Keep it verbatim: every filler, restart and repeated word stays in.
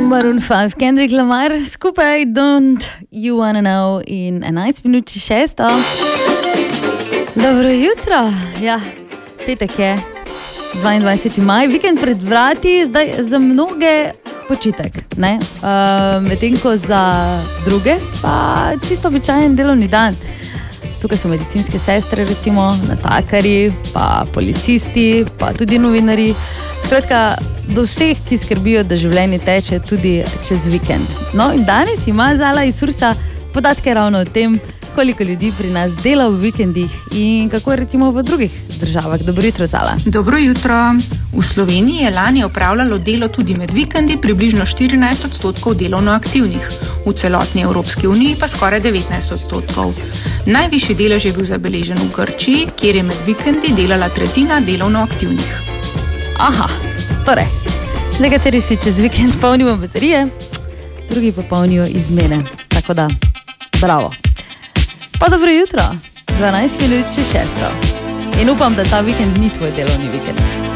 Maroon five, Kendrick Lamar, skupaj Don't You Wanna Know in enajst minut čez šesto. Dobro jutro, ja, petek je, dvaindvajseti maj, vikend pred vrati, zdaj za mnoge počitek, ne? Uh, medtem ko za druge pa čisto običajen delovni dan. Tukaj so medicinske sestre, recimo, natakarji, pa policisti, pa tudi novinarji. Skratka, do vseh, ki skrbijo, da življenje teče tudi čez vikend. No, in danes ima Zala iz Sursa podatke ravno o tem, koliko ljudi pri nas dela v vikendih in kako je recimo v drugih državah. Dobro jutro, Zala. Dobro jutro. V Sloveniji je lani opravljalo delo tudi med vikendi približno štirinajst odstotkov delovno aktivnih, v celotni Evropski uniji pa skoraj devetnajst odstotkov. Najvišji delež je bil zabeležen v Grčiji, kjer je med vikendi delala tretjina delovno aktivnih. Aha, torej, nekateri si čez vikend polnimo baterije, drugi pa polnijo izmene. Tako da, bravo. Pa dobro jutro, dvanajst minut čez šesto. In upam, da ta vikend ni tvoj delovni vikend.